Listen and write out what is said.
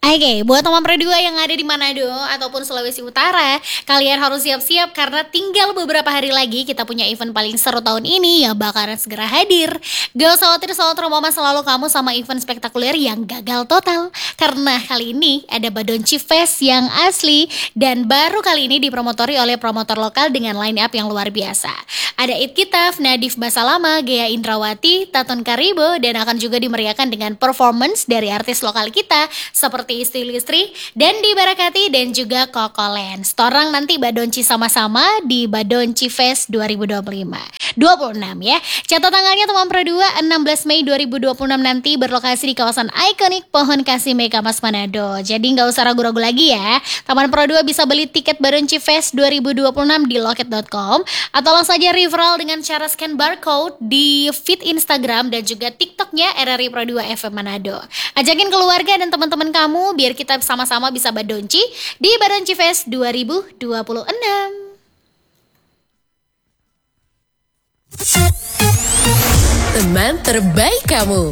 Oke, buat teman Pro 2 yang ada di Manado ataupun Sulawesi Utara, kalian harus siap-siap karena tinggal beberapa hari lagi kita punya event paling seru tahun ini yang bakalan segera hadir. Gak usah khawatir soal trauma masa lalu kamu sama event spektakuler yang gagal total. Karena kali ini ada Badonci Fest yang asli dan baru kali ini dipromotori oleh promotor lokal dengan line up yang luar biasa. Ada It Kitaf, Nadif Basalama, Gea Indrawati, Taton Karibo, dan akan juga dimeriahkan dengan performance dari artis lokal kita seperti Isti Listri, Dendi Barakati, dan juga Koko Lens. Storang nanti Badonci sama-sama di Badonci Fest 26 ya. Catat tanggalnya teman Pro 2, 16 Mei 2026 nanti berlokasi di kawasan ikonik Pohon Kasih Mega Mas Manado. Jadi nggak usah ragu-ragu lagi ya. Teman Pro 2 bisa beli tiket Badonci Fest 2026 di loket.com atau langsung saja referral dengan cara scan barcode di feed Instagram dan juga TikToknya RRI Pro 2 FM Manado. Ajakin keluarga dan teman-teman kamu biar kita sama-sama bisa Badonci di Badonci Fest 2026. Teman terbaik kamu.